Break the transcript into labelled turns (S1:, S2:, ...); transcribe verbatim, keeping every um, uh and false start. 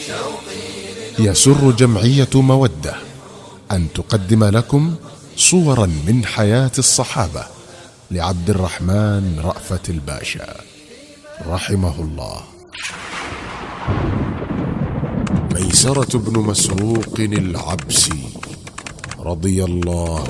S1: يسر جمعية مودة أن تقدم لكم صورا من حياة الصحابة لعبد الرحمن رأفت الباشا رحمه الله. ميسرة بن مسروق العبسي رضي الله